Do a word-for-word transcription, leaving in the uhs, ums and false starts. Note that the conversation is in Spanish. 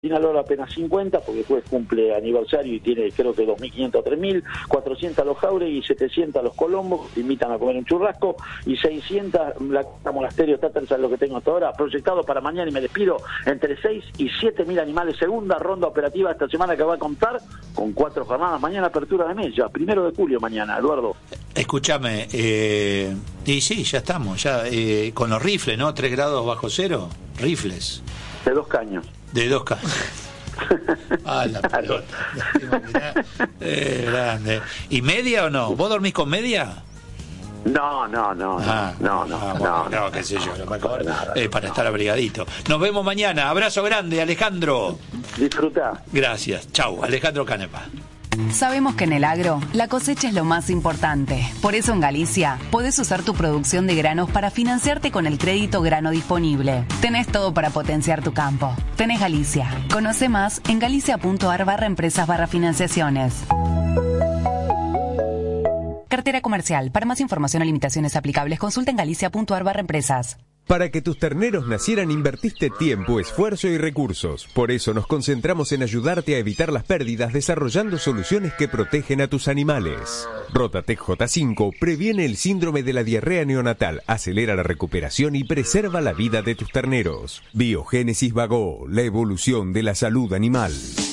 Sinaloa apenas cincuenta, porque después cumple aniversario y tiene creo que dos mil quinientos a tres mil, cuatrocientos los Jauregui y setecientos los Colombos, que te invitan a comer un churrasco, y seiscientos la Casa Monasterio Tatarza, lo que tengo hasta ahora, proyectado para mañana, y me despido, entre seis y siete mil animales, segunda ronda operativa esta semana que va a contar con cuatro jornadas, mañana apertura de mes, ya, primero de julio mañana, Eduardo. Escúchame, eh, y sí, ya estamos, ya eh, con los rifles, ¿no? Tres grados bajo cero, rifles. De dos caños. De dos caños. Ah, la pelota. Eh, grande. ¿Y media o no? ¿Vos dormís con media? No, no, no, ah, no, no, ah, no, bueno, no, no, qué sé yo, lo mejor nada, eh, para no. estar abrigadito. Nos vemos mañana. Abrazo grande, Alejandro. Disfrutá. Gracias. Chau, Alejandro Canepa. Sabemos que en el agro la cosecha es lo más importante. Por eso en Galicia podés usar tu producción de granos para financiarte con el crédito grano disponible. Tenés todo para potenciar tu campo. Tenés Galicia. Conoce más en galicia.ar barra empresas barra financiaciones. Cartera comercial. Para más información o limitaciones aplicables, consulta en galicia.ar barra empresas. Para que tus terneros nacieran invertiste tiempo, esfuerzo y recursos. Por eso nos concentramos en ayudarte a evitar las pérdidas desarrollando soluciones que protegen a tus animales. Rotatec J cinco previene el síndrome de la diarrea neonatal, acelera la recuperación y preserva la vida de tus terneros. Biogénesis Vago, la evolución de la salud animal.